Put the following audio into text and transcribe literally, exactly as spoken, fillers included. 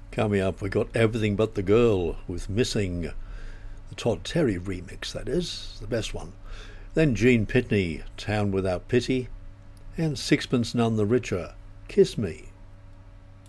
Coming up, we got Everything But the Girl with Missing, the Todd Terry remix, that is, the best one. Then Gene Pitney, Town Without Pity, and Sixpence None the Richer, Kiss Me.